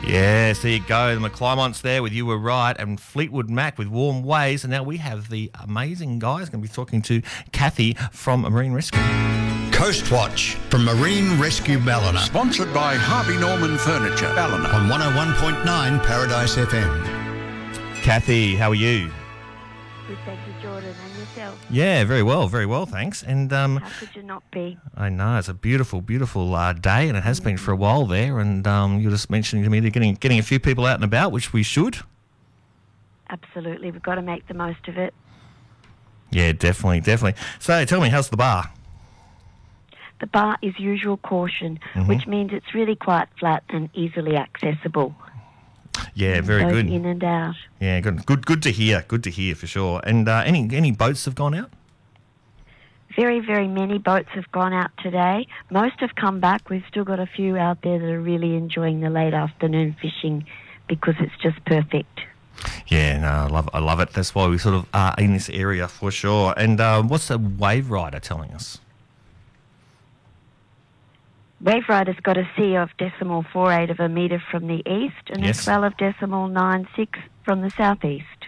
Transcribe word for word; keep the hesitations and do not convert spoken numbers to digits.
Yes, there you go. The McClymonts there with You Were Right and Fleetwood Mac with Warm Ways. And now we have the amazing guys going to be talking to Kathy from Marine Rescue. Coast Watch from Marine Rescue Ballina. Sponsored by Harvey Norman Furniture, Ballina. On one oh one point nine Paradise F M. Kathy, how are you? Good, thank you, Jordan. And yourself? Yeah, very well, very well, thanks. And um, How could you not be? I know, it's a beautiful, beautiful uh, day, and it has been for a while there. And um, you were just mentioning to me they're getting, getting a few people out and about, which we should. Absolutely. We've got to make the most of it. Yeah, definitely, definitely. So tell me, how's the bar? The bar is usual caution, Mhm. which means it's really quite flat and easily accessible. Yeah, very Both good. in and out. Yeah, good, good, good to hear. Good to hear for sure. And uh, any any boats have gone out? Very, very many boats have gone out today. Most have come back. We've still got a few out there that are really enjoying the late afternoon fishing because it's just perfect. Yeah, no, I love, I love it. That's why we sort of are in this area for sure. And uh, what's the wave rider telling us? Wave Rider's got a sea of decimal four eight of a metre from the east and Yes. a swell of decimal nine six from the southeast.